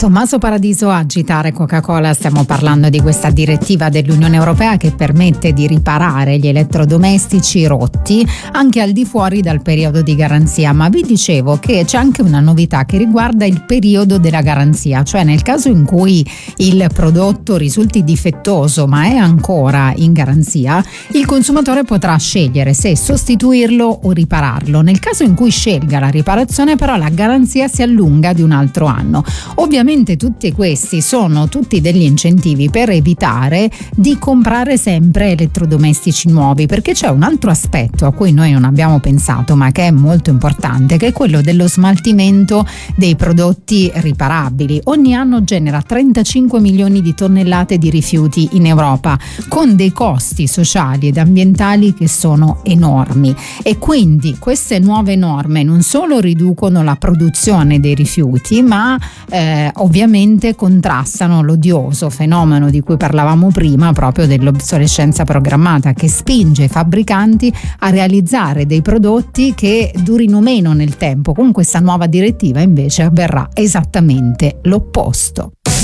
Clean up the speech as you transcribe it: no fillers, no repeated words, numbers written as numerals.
Tommaso Paradiso, Agitare Coca-Cola. Stiamo parlando di questa direttiva dell'Unione Europea che permette di riparare gli elettrodomestici rotti anche al di fuori dal periodo di garanzia. Ma vi dicevo che c'è anche una novità che riguarda il periodo della garanzia, cioè nel caso in cui il prodotto risulti difettoso ma è ancora in garanzia, il consumatore potrà scegliere se sostituirlo o ripararlo. Nel caso in cui scelga la riparazione, però, la garanzia si allunga di un altro anno. Ovviamente tutti questi sono tutti degli incentivi per evitare di comprare sempre elettrodomestici nuovi, perché c'è un altro aspetto a cui noi non abbiamo pensato ma che è molto importante, che è quello dello smaltimento dei prodotti riparabili. Ogni anno genera 35 milioni di tonnellate di rifiuti in Europa, con dei costi sociali ed ambientali che sono enormi, e quindi queste nuove norme non solo riducono la produzione dei rifiuti ma ovviamente contrastano l'odioso fenomeno di cui parlavamo prima, proprio dell'obsolescenza programmata, che spinge i fabbricanti a realizzare dei prodotti che durino meno nel tempo. Con questa nuova direttiva invece avverrà esattamente l'opposto.